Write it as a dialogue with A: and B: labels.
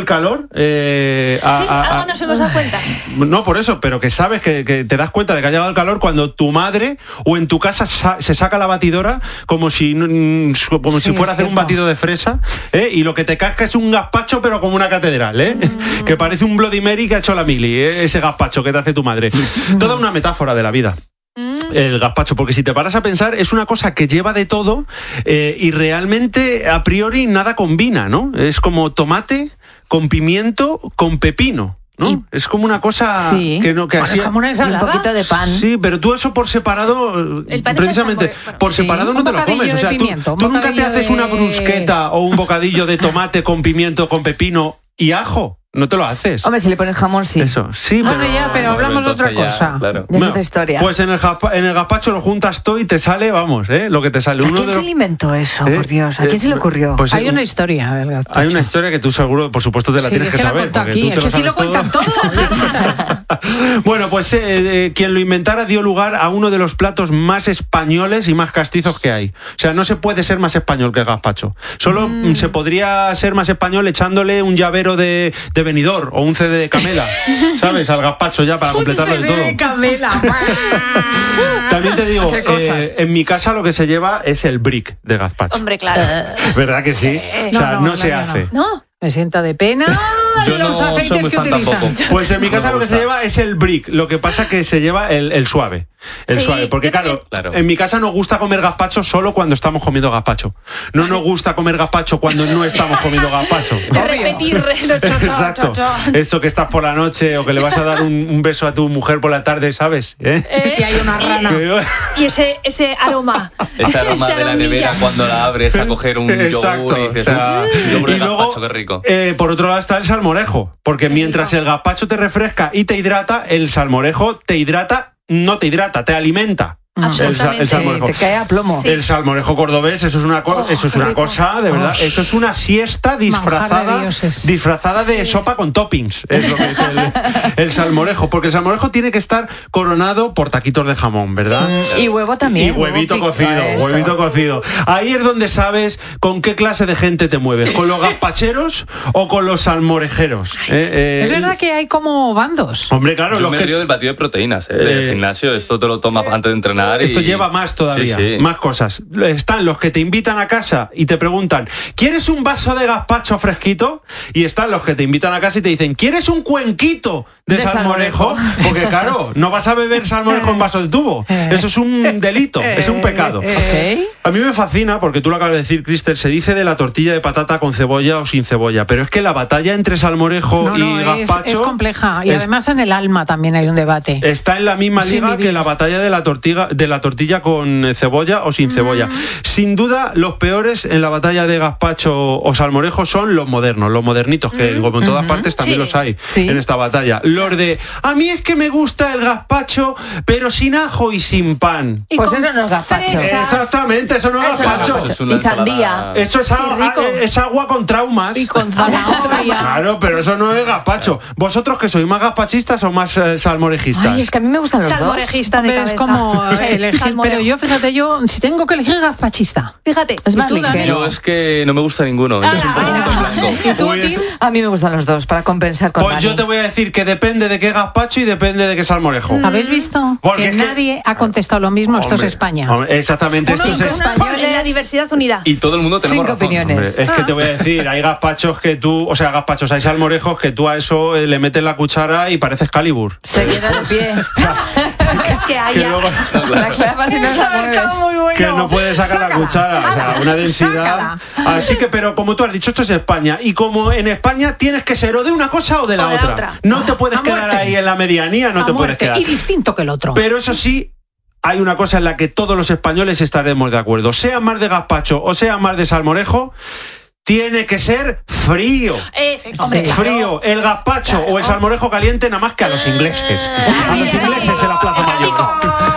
A: calor...
B: algo nos hemos dado cuenta.
A: No, por eso, pero que sabes que te das cuenta de que ha llegado el calor cuando tu madre o en tu casa se saca la batidora como si fuera a hacer un batido de fresa, y lo que te casca es un gazpacho pero como una catedral, que parece un Bloody Mary que ha hecho la mili, ese gazpacho que te hace tu madre. Toda una metáfora de la vida. El gazpacho, porque si te paras a pensar es una cosa que lleva de todo, y realmente a priori nada combina, ¿no? Es como tomate con pimiento con pepino, ¿no? Es como una cosa que no, que así,
C: es como una ensalada, un poquito de pan.
A: Sí, pero tú eso por separado, precisamente por separado no te lo comes. O sea, tú nunca te haces una brusqueta o un bocadillo de tomate con pimiento, con pepino y ajo. No te lo haces.
D: Hombre, si le pones jamón, sí.
A: Eso, sí,
C: bueno, pero hablamos de otra cosa.
D: Claro. Ya es otra historia.
A: Pues en el gazpacho lo juntas todo y te sale, vamos, lo que te sale.
D: ¿A quién se le inventó eso, por Dios? ¿A quién se le ocurrió?
C: Pues hay una historia del gazpacho.
A: Hay una historia que tú seguro, por supuesto, te la tienes que saber. Porque
C: aquí.
A: Tú te lo sabes
C: lo cuentan todo.
A: Bueno, pues quien lo inventara dio lugar a uno de los platos más españoles y más castizos que hay. O sea, no se puede ser más español que el gazpacho. Solo se podría ser más español echándole un llavero de Benidorm o un CD de Camela, ¿sabes? Al gazpacho ya para completarlo del todo.
C: Un CD de Camela.
A: También te digo, en mi casa lo que se lleva es el brick de gazpacho.
B: Hombre, claro.
A: ¿Verdad que sí? O sea, no se hace.
B: ¿No?
C: Me sienta de pena.
E: Yo
C: los
E: no
C: aceites
E: soy muy
C: que
E: fan
C: utilizan.
E: tampoco.
A: Pues en mi casa lo que se lleva es el brick. Lo que pasa que se lleva el suave. El suave. Porque claro, en mi casa nos gusta comer gazpacho solo cuando estamos comiendo gazpacho. No nos gusta comer gazpacho cuando no estamos comiendo gazpacho.
B: De repetir.
A: Exacto. Eso que estás por la noche o que le vas a dar un beso a tu mujer por la tarde, ¿sabes?
C: Y hay una rana.
B: Y ese aroma.
E: Ese aroma de la nevera cuando la abres a coger un yogur y dices, yogur de gazpacho, qué rico.
A: Por otro lado está el salmorejo, porque mientras el gazpacho te refresca y te hidrata, el salmorejo te hidrata, no te hidrata, te alimenta. El salmorejo.
D: Te cae a plomo.
A: El salmorejo cordobés, eso es una cosa, de verdad, eso es una siesta disfrazada de sopa con toppings, es lo que es el salmorejo, porque el salmorejo tiene que estar coronado por taquitos de jamón, ¿verdad?
D: Sí. Y huevo también.
A: Y huevito cocido. Ahí es donde sabes con qué clase de gente te mueves, con los gazpacheros o con los salmorejeros.
C: Es verdad que hay como bandos.
A: Hombre, claro.
E: Yo me río del batido de proteínas, del gimnasio, esto te lo tomas antes de entrenar.
A: Esto lleva más todavía, más cosas. Están los que te invitan a casa y te preguntan, ¿quieres un vaso de gazpacho fresquito? Y están los que te invitan a casa y te dicen, ¿quieres un cuenquito de salmorejo? Porque claro, no vas a beber salmorejo en vaso de tubo. Eso es un delito, es un pecado. A mí me fascina, porque tú lo acabas de decir, Cristel, se dice de la tortilla de patata con cebolla o sin cebolla, pero es que la batalla entre salmorejo y gazpacho...
C: Es compleja, y además en el alma también hay un debate.
A: Está en la misma liga que la batalla de la tortilla con cebolla o sin cebolla. Sin duda, los peores en la batalla de gazpacho o salmorejo son los modernos, los modernitos, que como en todas partes también los hay en esta batalla. Los de, a mí es que me gusta el gazpacho, pero sin ajo y sin pan.
D: Pues eso no es gazpacho.
A: Exactamente, eso no es gazpacho.
D: Y sandía.
A: Eso es agua con traumas.
C: Y con zanahorias.
A: Claro, pero eso no es gazpacho. ¿Vosotros que sois más gazpachistas o más salmorejistas?
D: Ay, es que a mí me gustan los dos.
B: Salmorejista de cabeza.
C: Es como elegir, pero yo, fíjate, si tengo que elegir gazpachista.
B: Fíjate.
D: Es más ligero.
E: Yo es que no me gusta ninguno. Yo soy un poco en blanco.
C: ¿Y tú, Tim?
D: A mí me gustan los dos, para compensar con
A: Pues
D: Dani.
A: yo te voy a decir que depende de qué gazpacho y depende de qué salmorejo.
C: ¿Habéis visto?
A: Porque
C: que nadie ha contestado lo mismo. Esto es España.
A: Exactamente, esto es
B: En la diversidad unida.
E: Y todo el mundo tenemos
D: 5
E: razón.
D: opiniones.
A: Es que te voy a decir, hay gazpachos que tú, hay salmorejos que tú a eso le metes la cuchara y pareces Calibur.
D: Se queda de pie.
B: Es que hay
D: La clavas y no la mueves.
A: Que no puedes sacar la cuchara, o sea, una densidad. Así que, pero como tú has dicho, esto es España. Y como en España tienes que ser o de una cosa o de la otra. No te puedes quedar ahí en la medianía, no te puedes quedar.
C: Y distinto que el otro.
A: Pero eso sí, hay una cosa en la que todos los españoles estaremos de acuerdo. Sea más de gazpacho o sea más de salmorejo, tiene que ser frío. Frío. El gazpacho o el salmorejo caliente nada más que a los ingleses. A los ingleses en la Plaza Mayor.